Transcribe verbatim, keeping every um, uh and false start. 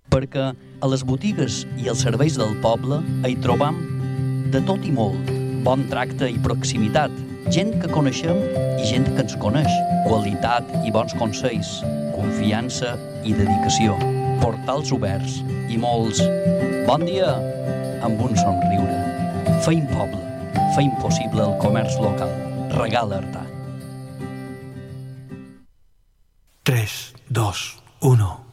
perquè a les botigues i els serveis del poble hi trobam de tot i molt, bon tracte i proximitat, gent que coneixem i gent que ens coneix, qualitat i bons consells, confiança i dedicació, portals oberts i molts bon dia amb un somriure. Feim poble, feim possible el comerç local. Regala Artà. tres, dos, uno.